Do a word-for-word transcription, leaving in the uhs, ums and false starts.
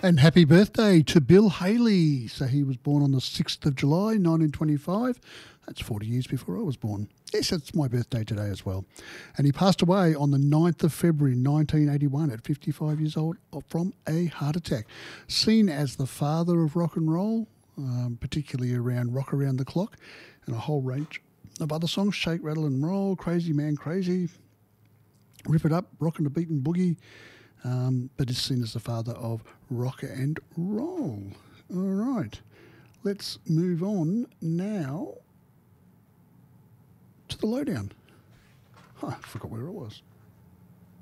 And happy birthday to Bill Haley. So he was born on the sixth of July, nineteen twenty-five. That's forty years before I was born. Yes, it's my birthday today as well. And he passed away on the ninth of February, nineteen eighty-one at fifty-five years old from a heart attack. Seen as the father of rock and roll, um, particularly around Rock Around the Clock and a whole range of other songs, Shake, Rattle and Roll, Crazy Man Crazy, Rip It Up, Rockin' the Beatin' Boogie, um, but is seen as the father of rock and roll. All right, let's move on now to the lowdown. Oh, I forgot where it was.